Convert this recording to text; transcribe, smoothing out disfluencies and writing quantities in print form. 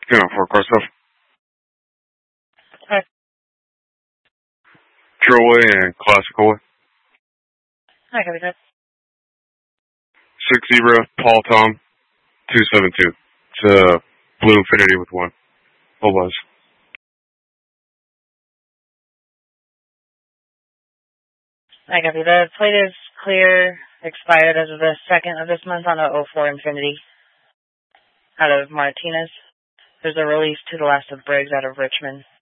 For car stuff. Hi. Trailway and Classical. Hi, copy that. 6 Zebra, Paul Tom, 272. It's a blue Infinity with one. Full buzz. Hi, copy. The plate is clear, expired as of the 2nd of this month on a 04 Infinity out of Martinez. There's a release to the last of Briggs out of Richmond.